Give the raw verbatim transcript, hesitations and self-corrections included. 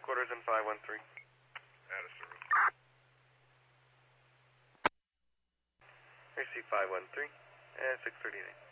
headquarters in five one three. Out of service. I see five one three and six thirty-nine.